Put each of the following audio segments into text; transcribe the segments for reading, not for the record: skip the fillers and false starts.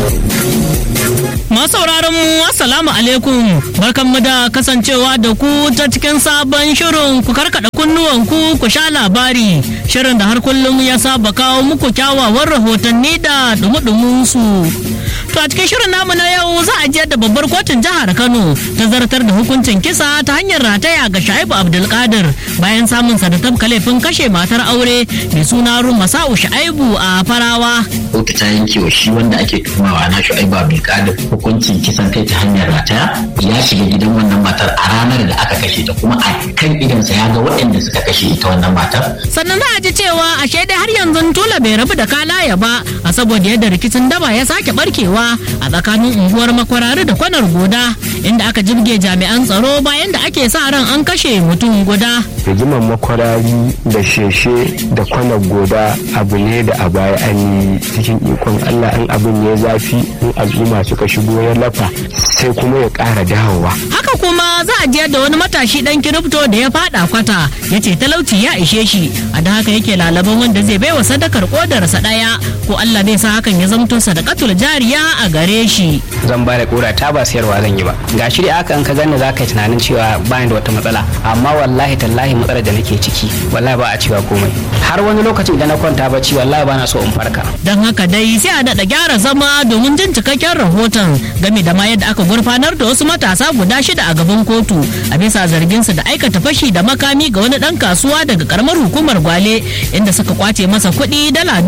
Masauraran mu assalamu alaikum, barkanmu da kasancewa da ku ta cikin sabon shirin ku karkada kunnuwanku ku sha labari, shirin da har kullum ya saba kawo muku kyawawan rahotanni da dumudumin su. To a cikin shirin namu na yau za a ji da babbar kotun jihar Kano ta zartar da hukuncin kisa ta hanyar rataya ga Shaibu Abdulkadir bayan samun sa da tabka laifin kashe matar aure mai suna Rumasa'u Shaibu a Farawa. Kotu ta yanke wa shi wanda ake tuhumawa na Shaibu Abdulkadir hukuncin kisan kai ta hanyar rataya. Ya shiga gidan wannan matar a ranar da aka kashe ta, kuma a kan idansa ya ga waɗanda suka kashe ita wannan matar. Sannan za a ji cewa a shaidai har yanzu Tula bai rabu da Kalaya ba a saboda yadda rikicin daba ya sake barkewa a tsakanin unguwar Makwarari da Kwanar Goda, inda aka jibge jami'an tsaro bayan da ake sa ran an kashe mutum guda. Rigimar Makwarari da Sheshe da Kwanar Goda abu ne da a baya an yi cikin ikon Allah, an abin ne zafi in al'umma suka shigo ya lafa sai kuma ya ƙara dawowa. Haka kuma za a jiyar da wani matashi dan kirifto da ya fada kwata ya ce talauci ya ishe shi, a da haka yake lalaban wanda zai baiwa sadakar kodarsa daya ko Allah zai sa hakan ya zamto sadakatul jariya a gare shi. Zan ba da kora ta ba sayarwa zan yi ba. Ga shi aka in ka gani za ka yi tunanin cewa ba da wata matsala, amma wallahi tallahi matsalar da nake ciki wallahi ba a cewa komai. Har wani lokacin idan na kwanta bacci wallahi ba na so in farka. Don haka dai sai a daɗa gyara zama domin jin cikakken rahoton game da ma yadda aka gurfanar da wasu matasa guda 6 a gaban kotu a bisa zargin su da aikata fashi da makami ga wani ɗan kasuwa daga karamar hukumar Gwale, inda suka kwace masa kuɗi dala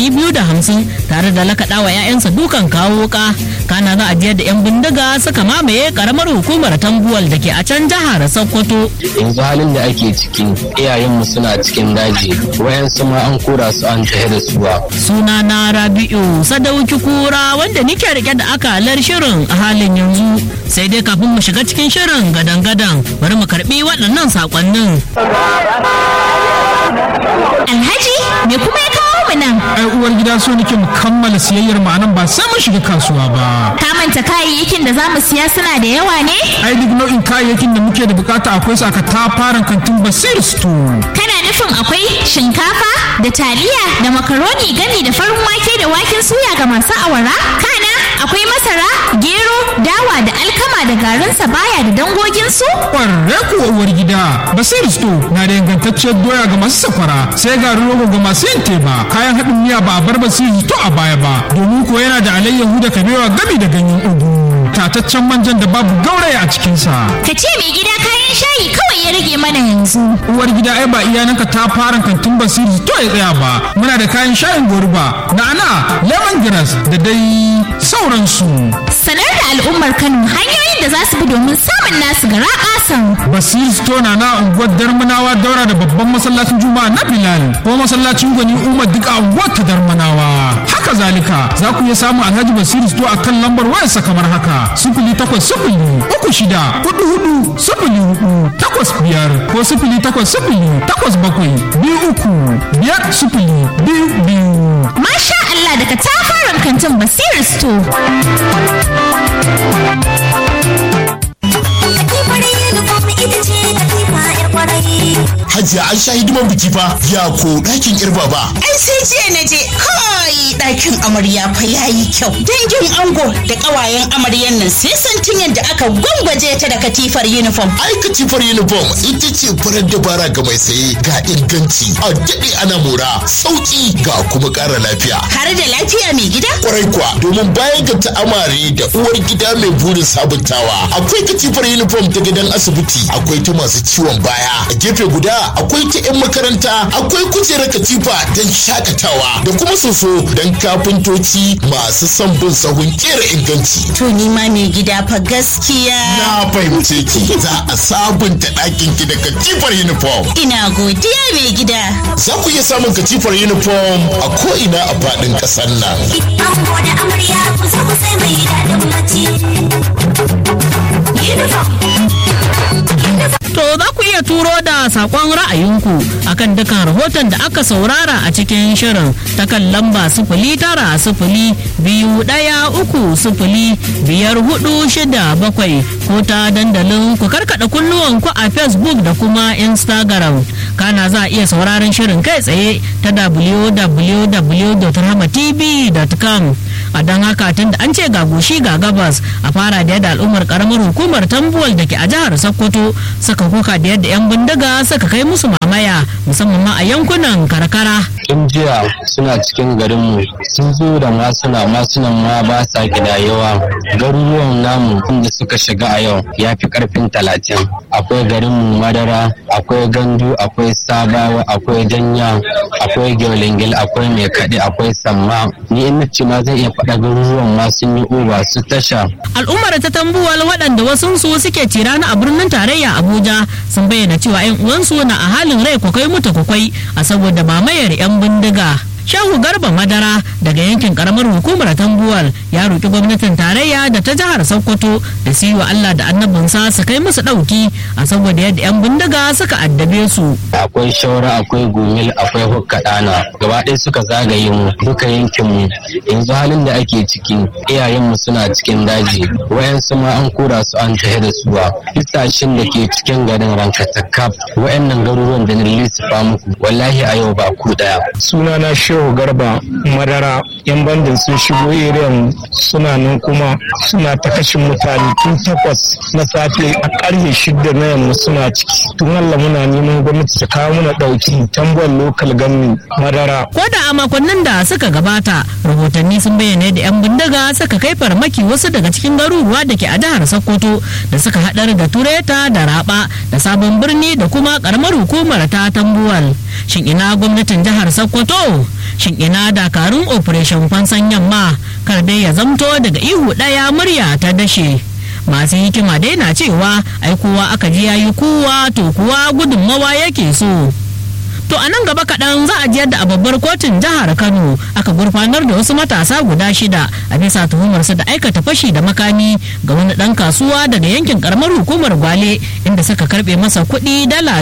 250 tare da lakaɗawa 'ya'yansa dukan kawo wuka. Kana za a jiyar da 'yan bindiga suka mamaye karamar hukumar Tambuwal da ke a can jihar Sokoto. Yanzu halin da ake ciki iyayenmu suna cikin daji, wayansu ma an kora su an tahe da su ba. Suna na Rabi'u Sadauki Kura wanda nike rike da akalar shirin a halin yanzu. Sai dai kafin mu shiga cikin shirin gadan-gadan bari mu karbi waɗannan sakonnin. Alhaji me kuma ya kawo mu nan? Ai uwar gida so nake mu kammala siyayyar mu anan ba sai mun shiga kasuwa ba. Ka manta kayayyakin da zamu siya suna da yawa ne? Ai duk nau'in kayayyakin da muke da bukata akwai su aka tafaran kantin Basir Store. Kana nufin akwai shinkafa da taliya da makaroni gami da farin wake da waken suya ga masu awara? Kana akwai masara, gero, dawa da alkama da garin sabaya da dangoginsu? Ƙwararre kuwa uwar gida, Basir Store na da ingantacciyar doya ga masu sakwara, sai garin rogo ga masu yin teba. Kayan haɗin miya ba a bar Basir Store a baya ba, domin ko yana da alayyahu da kabewa gami da ganyen ugu. Tataccen manjan da babu gauraya a cikinsa. Ka ce mai gida kayan shayi kawai ya rage mana yanzu. Uwar gida ai ba iyananka ta fara kantin Basir Store ya tsaya ba. Muna da kayan shayin goruba, na'ana, lemongrass da dai sauransu. Sanar da al'ummar Kano hanyoyin da za su bi domin samun nasu gara kasan. Basir Store na unguwar Darmanawa daura da babban masallacin Juma'a na Bilal ko masallacin Gwani Umar duk a unguwar ta Darmanawa. Haka zalika za ku iya samun Alhaji Basir Store a kan lambar wayarsa kamar haka: 0803-36-04-85 ko 0800-87-23-22. Masha Allah, daga tafaran kantin Basir Store. Hajiya an sha hidiman biki fa, ya ko ɗakin irba ba. Ai sai jiya na je, kai ɗakin amarya fa yayi kyau. Dangin ango da ƙawayen amaryan nan sai santin yadda aka gwangwaje ta da katifar uniform. Ai katifar uniform ita ce farar dabara ga mai saye, ga inganci a daɗe ana mora, sauƙi ga kuma ƙara lafiya. Har da lafiya mai gida? Kwarai kuwa, domin bayan ga ta amare da uwar gida mai burin sabuntawa, akwai katifar uniform ta gidan asibiti, akwai ta masu ciwon baya, a gefe guda akwai ta 'yan makaranta, akwai kujerar katifa don shakatawa da kuma soso don kafintoci masu son bin sahun kera inganci. To ni ma mai gida fa gaskiya. Na fahimce ki, za a sabunta ɗakin ki da katifar uniform. Ina godiya mai gida. Za ku iya samun katifar uniform a ko'ina a faɗin ƙasar nan. Ango da amarya ku zo ku sai mai daɗin bacci. Uniform. To za ku iya turo da sakon ra'ayinku akan dukkan rahoton da aka saurara a cikin shirin ta kan lamba 0902 1 3 0 5 4 6 7 ko ta dandalin ku karkada kunnuwan ku a Facebook da kuma Instagram. Kana za a iya sauraron shirin kai tsaye ta www.rahmatv.com. A don haka tun da an ce ga goshi ga gabas, a fara da yadda al'ummar karamar hukumar Tambuwal da ke a jihar Sokoto suka koka da yadda 'yan bindiga suka kai musu mamaya musamman ma a yankunan karkara. Tun jiya suna cikin garinmu sun zo da masunan ma ba sa gida yawa. Garuruwan namu inda suka shiga a yau ya fi karfin 30. Akwai garinmu Madara, akwai Gandu, akwai Sabawa, akwai Janya, akwai Gyolingil, akwai Mai Kaɗe, akwai Samma. Ni in ce ma zai iya faɗa garuruwan ma sun yi uba su tasha. Al'ummar ta Tambuwal waɗanda wasunsu suke tirana a birnin tarayya Abuja sun bayyana cewa 'yan uwansu na a halin rai kwakwai mutu kwakwai a saboda mamayar 'yan bindiga. Shehu Garba Madara daga yankin karamar hukumar Tambuwal ya roƙi gwamnatin tarayya da ta jihar Sokoto da su yi wa Allah da annabinsa su kai musu ɗauki a saboda yadda 'yan bindiga suka addabe su. Akwai Shaura, akwai Gumil, akwai Hukkaɗana, gaba ɗaya suka zagaye mu duka yankinmu. Yanzu halin da ake ciki iyayenmu suna cikin daji, wayansu ma an kura su an tahe da suwa. Isashin da ke cikin garin Rankatakaf, wayannan garuruwan da na lissafa muku wallahi a yau ba ku ɗaya. Sunana Shehu Garba Madara, yan bandin sun shigo iriyan suna nan kuma suna ta kashin mutane tun 8 na safe a karfe 6 na yamma suna ciki. Tun Allah muna neman gwamnati ta kawo muna dauki Tambuwal local government Madara. Ko da a makonnin da suka gabata rahotanni sun bayyana da 'yan bindiga suka kai farmaki wasu daga cikin garuruwa da ke a jihar Sokoto da suka haɗar da Tureta da Raba da Sabon Birni da kuma karamar hukumar ta Tambuwal. Shin ina gwamnatin jihar Sokoto? Shin ina dakarun operation fansan yamma? Kar dai ya zamto daga ihu ɗaya murya ta dashe. Masu hikima dai na cewa ai kowa aka ji yayi kowa to kuwa gudunmawa yake so. To a nan gaba kaɗan za a ji yadda a babbar kotun jihar Kano aka gurfanar da wasu matasa guda 6 a bisa tuhumarsu da aikata fashi da makami ga wani ɗan kasuwa daga yankin karamar hukumar Gwale inda suka karɓe masa kuɗi dala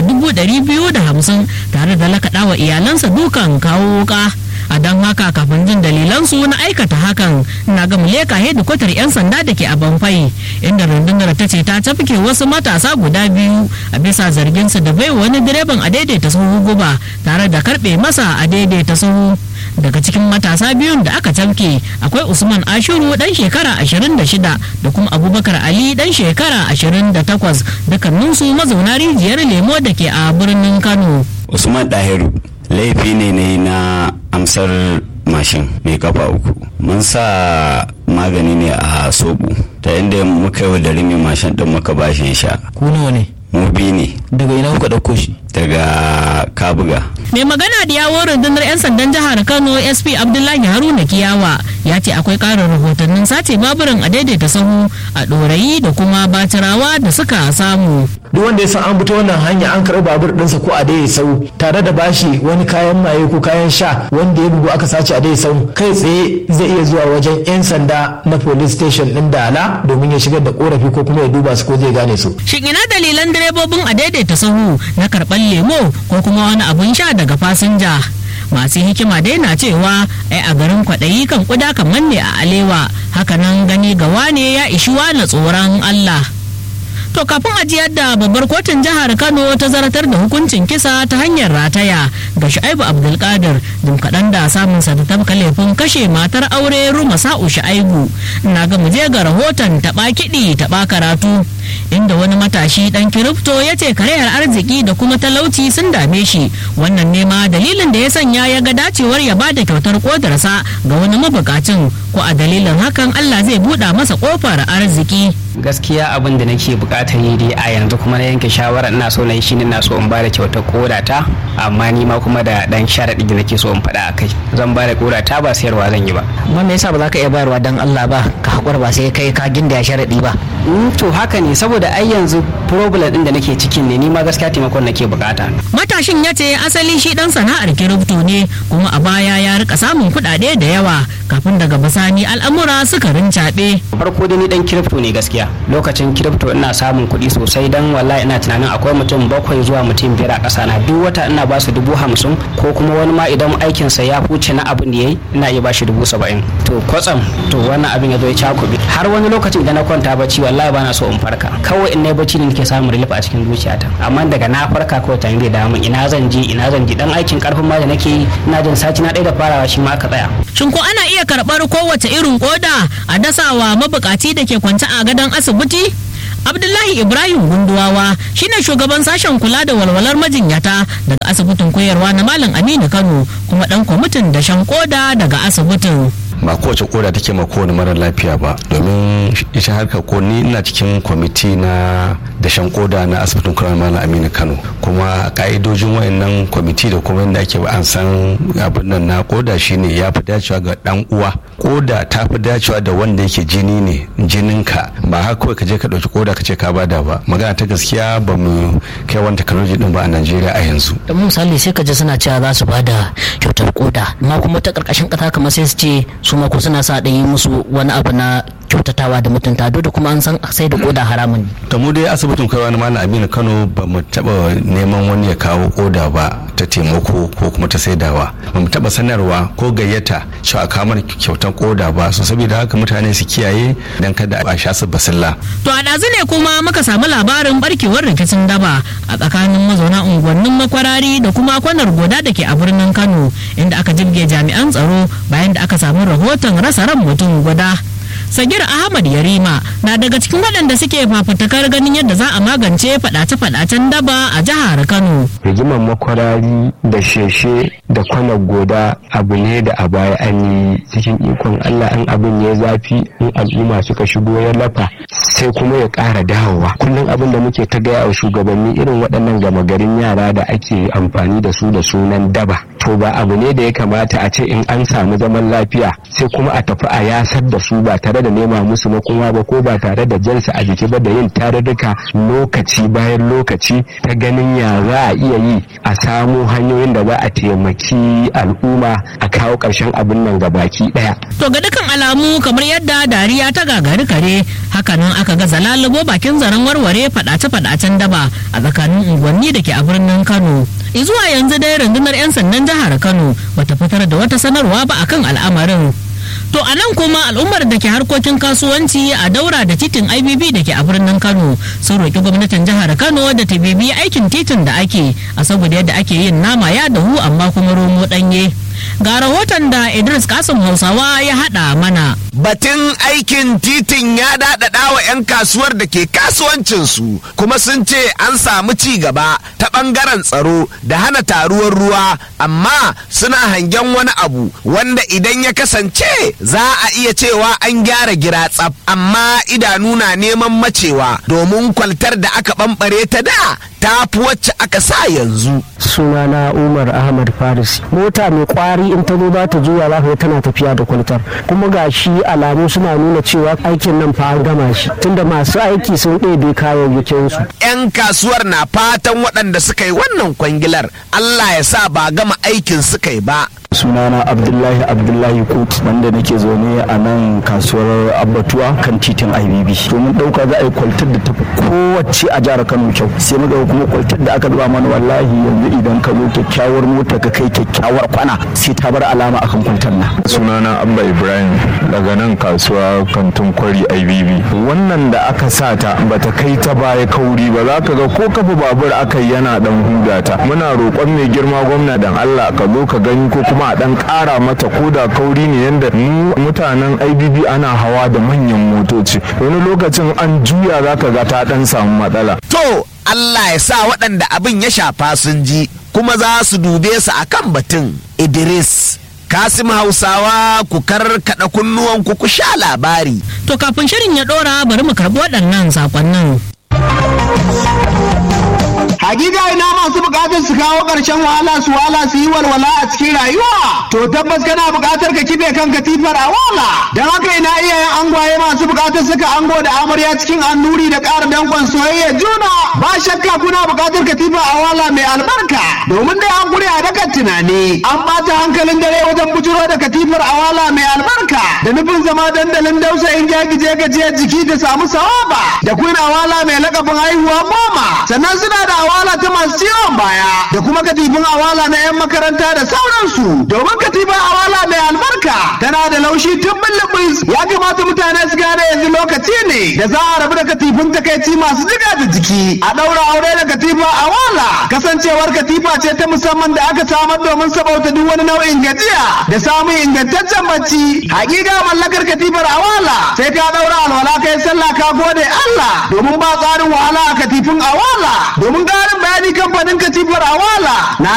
250 tare da lakaɗawa iyalansa dukan kawo wuka. A don haka kafin jin dalilansu na aikata hakan na ga muleka hedikwatar 'yan sanda da ke a Banfai inda rundunar ta ce ta tafke wasu matasa guda 2 a bisa zarginsu da bai wani direban a daidaita sahu guba tare da karbe masa a daidaita sahu. Daga cikin matasa biyun da aka tafke akwai Usman Ashuru dan shekara 26 da kuma Abubakar Ali dan shekara 28 dukkaninsu mazauna rijiyar Lemo da ke a birnin Kano. Usman Dahiru laifi ne na amsar mashin mai kafa 3. Mun sa magani ne a soɓo ta inda muka yi da rimi mashin din muka bashi sha. Ku nawa ne? Mu biyu ne. Daga ina kuka ɗauko shi? Daga Kabuga. Mai magana da yawon rundunar 'yan sandan jihar Kano SP Abdullahi Haruna Kiyawa ya ce akwai ƙarin rahotannin sace baburan a daidaita sahu a ɗorayi da kuma batirawa da suka samu. Duk wanda ya san an fito wannan hanya an karɓi babur ɗinsa ko a daidaita sahu tare da bashi wani kayan maye ko kayan sha wanda ya bugu aka sace a daidaita sahu kai tsaye zai iya zuwa wajen 'yan sanda na police station ɗin Dala domin ya shigar da korafi ko kuma ya duba su ko zai gane su. Shin ina dalilan direbobin a daidaita sahu na karɓar lemo ko kuma wani abun sha daga fasinja? Masu hikima dai na cewa ai a garin kwaɗayi kan kuda kan manne a alewa, hakanan gani ga wane ya ishi wane tsoron Allah. To kafin ajiyar da babbar kotun jihar Kano ta zartar da hukuncin kisa ta hanyar rataya ga Shu'aibu Abdulkadir jim kaɗan da samun sa da tabka laifin kashe matar aure Ruma Sa'u Shu'aibu. Na ga mu je ga rahoton taɓa kiɗi taɓa karatu inda wani matashi ɗan kirifto ya ce karayar arziki da kuma talauci sun dame shi, wannan ne ma dalilin da ya sanya ya ga dacewar ya bada kyautar kodarsa ga wani mabukacin, ko a dalilin hakan Allah zai buɗa masa ƙofar arziki. Gaskiya abin da nake bukatar yi dai a yanzu kuma na yanke shawara ina so na yi shine ina so in bada kyautar kodata, amma ni ma kuma da dan sharadi da nake so in faɗa akai. Zan bada kodata ba sayarwa zan yi ba. Amma me yasa ba za ka iya bayarwa dan Allah ba ka hakura ba sai kai ka ginda ya sharadi ba? To haka ne saboda ai yanzu problem din da nake cikin ne ni ma gaskiya taimakon nake bukata. Matashin ya ce asali shi dan sana'ar kirifto ne kuma a baya ya rika samun kuɗaɗe da yawa kafin daga bisani al'amura suka rincaɓe. Farko dai ni dan kirifto ne gaskiya. Lokacin kirifto ina samun kuɗi sosai dan wallahi ina tunanin akwai mutum 7 zuwa mutum 5 a ƙasa na duk wata ina ba su 50,000 ko kuma wani ma idan aikinsa ya huce na abin da yayi ina iya ba shi 70,000. To kwatsam to wannan abin ya zo ya cakuɓe har wani lokacin idan na kwanta bacci wallahi wallahi bana so in farka kawai in nayi bacci ne nake samun relief a cikin zuciyata amma daga na farka kawai tani da damu ina zan je dan aikin karfin ma da nake yi ina jin sati na ɗaya da farawa shi ma aka tsaya. Shin ko ana iya karɓar kowace irin koda a dasawa mabukaci da ke kwance a gadon asibiti? Abdullahi Ibrahim Gunduwawa shine shugaban sashen kula da walwalar majinyata daga asibitin koyarwa na Malam Aminu Kano kuma dan kwamitin dashen koda daga asibitin. Ba kowace koda take ma kowane mara lafiya ba domin ita harkar ko ni ina cikin kwamiti na dashen koda na asibitin koyarwa Malam Aminu Kano kuma ka'idojin wayannan kwamiti da kuma yadda ake an san abin nan na koda shine ya fi dacewa ga dan uwa koda ta fi dacewa da wanda yake jini ne jininka ba haka kawai ka je ka dauki koda ka ce ka bada ba magana ta gaskiya ba mu kai wani technology din ba a Najeriya a yanzu. Da misali sai ka ji suna cewa za su bada kyautar koda amma kuma ta karkashin kasa kamar sai su ce su ma ko suna sa yi musu wani abu na kyautatawa da mutunta duk da kuma an san sai da koda haramun ne. To mu dai asibitin kaiwa na Malam Aminu Kano ba mu taba neman wani ya kawo koda ba ta taimako ko kuma ta saidawa ba mu taba sanarwa ko gayyata cewa kamar kyautar koda ba so saboda haka mutane su kiyaye dan kada a sha su basilla. To a ɗazu ne kuma muka samu labarin barkewar rikicin daba a tsakanin mazauna unguwannin Makwarari da kuma Kwanar Goda da ke a birnin Kano inda aka jibge jami'an tsaro bayan da aka samu rahoton rasa ran mutum guda. Sagir Ahmad Yarima na daga cikin waɗanda suke fafutukar ganin yadda za a magance faɗace-faɗacen daba a jihar Kano. Rigimar Makwarari da Sheshe da Kwanar Goda abu ne da a baya an yi cikin ikon Allah an abin ya zafi in al'umma suka shigo ya lafa sai kuma ya ƙara dawowa. Kullum abin da muke ta gaya wa shugabanni irin waɗannan gama garin yara da ake amfani da su da sunan daba. To ba abu ne da ya kamata a ce in an samu zaman lafiya sai kuma a tafi a yasar da su ba tare da nema musu makoma ba ko ba tare da jansa a jiki ba da yin tarurruka lokaci bayan lokaci ta ganin ya za a iya yi a samu hanyoyin da za a taimaki al'umma a kawo ƙarshen abin nan ga baki ɗaya. To ga dukkan alamu kamar yadda dariya ta gagari kare hakanan aka ga zalalubo bakin zaren warware faɗace-faɗacen daba a tsakanin unguwanni da ke a birnin Kano. Zuwa yanzu dai rundunar 'yan sandan jihar Kano bata fitar da wata sanarwa ba akan al'amarin. To a nan kuma al'ummar da ke harkokin kasuwanci a daura da titin IBB da ke a birnin Kano sun roƙi gwamnatin jihar Kano da ta bibi aikin titin da ake a saboda yadda ake yin nama ya dahu amma kuma romo ɗanye. Ga rahoton da Idris Kasim Hausawa ya haɗa mana. Batun aikin titin ya daɗaɗa wa 'yan kasuwar da ke kasuwancinsu kuma sun ce an samu ci gaba ta ɓangaren tsaro da hana taruwar ruwa amma suna hangen wani abu wanda idan ya kasance za a iya cewa an gyara giratsaf amma idanu na neman macewa domin kwaltar da aka ɓamɓare ta da ta fi wacce aka sa yanzu. Sunana Umar Ahmad Faris. Mota mai kwari in ta zo za ta juya za tana tafiya da kwaltar. Kuma ga shi alamu suna nuna cewa aikin nan fa an gama shi. Tunda masu aiki sun ɗebe kayayyakin su. 'Yan kasuwar na fatan waɗanda suka yi wannan kwangilar Allah ya sa ba gama aikin suka yi ba. Sunana Abdullahi Kut wanda nake zaune a nan kasuwar Abbatuwa kan titin IBB. To mun dauka za a yi kwaltar da tafi kowace a jihar Kano kyau. Sai muka kuma kwaltar da aka zuba mana wallahi yanzu idan ka zo kyakkyawar mota ka kai kyakkyawar kwana sai ta bar alama akan kwaltar nan. Sunana Abba Ibrahim daga nan kasuwa kantin kwari IBB. Wannan da aka sa ta bata kai ta baya kauri ba za ka ga ko kafa babur aka yana dan hudata. Muna roƙon mai girma gwamna dan Allah ka zo ka gani ko kuma a dan ƙara mata koda kauri ne yanda mu mutanen IBB ana hawa da manyan motoci. Wani lokacin an juya za ka ga ta dan samu matsala. To Allah ya sa waɗanda abin ya shafa sun ji kuma za su dube su akan batun. Idris Kasim Hausawa ku karkaɗa kunnuwanku ku sha labari. To kafin shirin ya ɗora bari mu karɓi waɗannan saƙonnin. Hakika ina masu bukatar su kawo ƙarshen wahala su yi walwala a cikin rayuwa. To tabbas kana bukatar ka kibe kan katifar a wala. Don haka ina iyayen angwaye masu bukatar saka ango da amarya cikin annuri da ƙara dankon soyayya juna. Ba shakka kuna bukatar katifa a wala mai albarka. Domin dai an gure a dakan tunani. An ɓata hankalin dare wajen bujuro da katifar a wala mai albarka. Da nufin zama dandalin dausa in jagije gajiyar jiki da samu sawaba. Da kuna wala mai lakabin haihuwa goma. Sannan suna da awala ta masu ciwon baya da kuma katifin awala na 'yan makaranta da sauransu domin katifin awala mai albarka tana da laushi tun bulbus ya kamata mutane su gane da yanzu lokaci ne da za a rabu da katifin takaici masu jiga da jiki a ɗaura aure da katifa a wala. Kasancewar katifa ce ta musamman da aka samar domin sabauta duk wani nau'in gajiya da samun ingantaccen bacci. Hakika mallakar katifar a wala sai ka ɗaura alwala kai sallah ka gode Allah domin ba tsarin wahala a katifin a wala. Domin ƙarin bayani kamfanin katifar a wala na